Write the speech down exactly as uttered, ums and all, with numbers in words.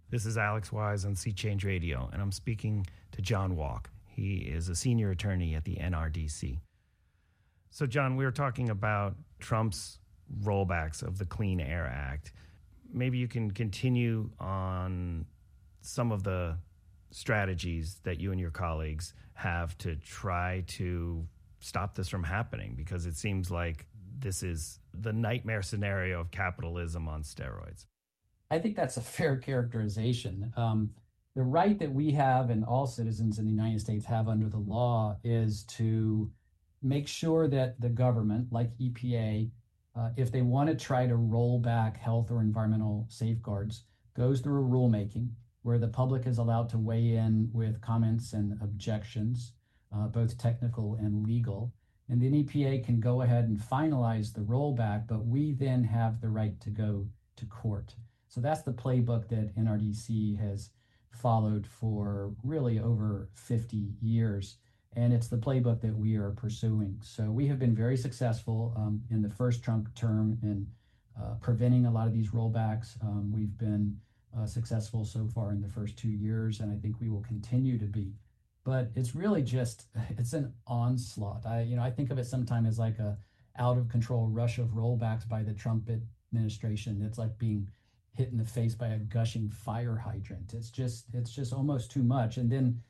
This is Alex Wise on Sea Change Radio, and I'm speaking to John Walk. He is a senior attorney at the N R D C. So, John, we were talking about Trump's rollbacks of the Clean Air Act. Maybe you can continue on some of the strategies that you and your colleagues have to try to stop this from happening, because it seems like this is the nightmare scenario of capitalism on steroids. I think that's a fair characterization. Um, the right that we have and all citizens in the United States have under the law is to make sure that the government, like E P A, uh, if they want to try to roll back health or environmental safeguards, goes through a rulemaking where the public is allowed to weigh in with comments and objections, uh, both technical and legal. And then E P A can go ahead and finalize the rollback, but we then have the right to go to court. So that's the playbook that N R D C has followed for really over fifty years. And it's the playbook that we are pursuing. So we have been very successful um, in the first Trump term in uh, preventing a lot of these rollbacks. Um, we've been uh, successful so far in the first two years, and I think we will continue to be. But it's really just, it's an onslaught. I, you know, I think of it sometimes as like a out of control rush of rollbacks by the Trump administration. It's like being hit in the face by a gushing fire hydrant. It's just, it's just almost too much. And then